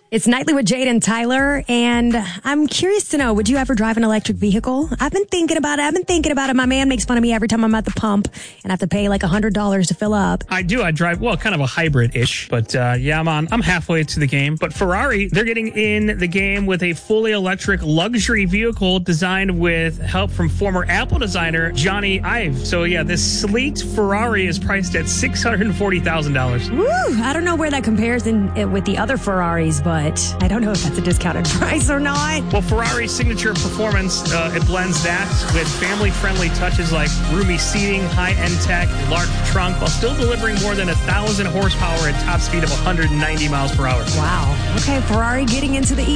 It's Nightly with Jade and Tyler, and I'm curious to know, would you ever drive an electric vehicle? I've been thinking about it. My man makes fun of me every time I'm at the pump and I have to pay like $100 to fill up. I do. I drive, kind of a hybrid-ish, but I'm halfway to the game. But Ferrari, they're getting in the game with a fully electric luxury vehicle designed with help from former Apple designer Johnny Ive. So this sleek Ferrari is priced at $640,000. Woo! I don't know where that compares with the other Ferraris, but I don't know if that's a discounted price or not. Well, Ferrari's signature performance, it blends that with family-friendly touches like roomy seating, high-end tech, large trunk, while still delivering more than 1,000 horsepower at top speed of 190 miles per hour. Wow. Okay, Ferrari getting into the